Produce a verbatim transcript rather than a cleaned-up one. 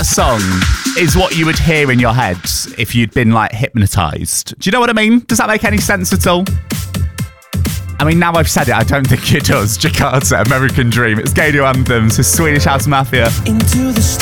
song is what you would hear in your head if you'd been like hypnotized. Do you know what I mean? Does that make any sense at all? I mean, now I've said it, I don't think it does. Jakarta, American Dream. It's Gadio Anthems, his Swedish House Mafia. Into the